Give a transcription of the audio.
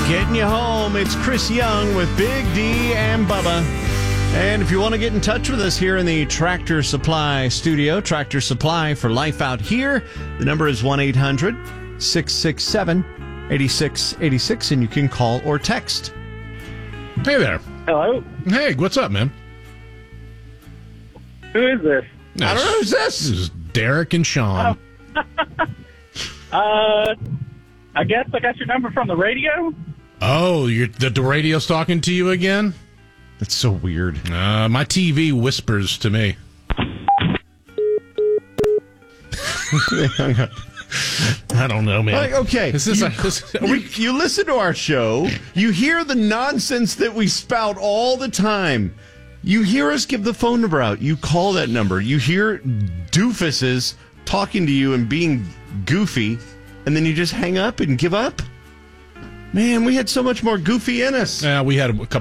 Getting you home, it's Chris Young with Big D and Bubba. And if you want to get in touch with us here in the Tractor Supply studio, Tractor Supply for life out here, the number is 1-800-667-8686, and you can call or text. Hey there. Hello? Hey, what's up, man? Who is this? I don't know who's this. This is Derek and Sean. I guess I got your number from the radio. Oh, the radio's talking to you again? That's so weird. My TV whispers to me. I don't know, man. Like, okay, you listen to our show. You hear the nonsense that we spout all the time. You hear us give the phone number out. You call that number. You hear doofuses talking to you and being goofy, and then you just hang up and give up? Man, we had so much more goofy in us. We had a couple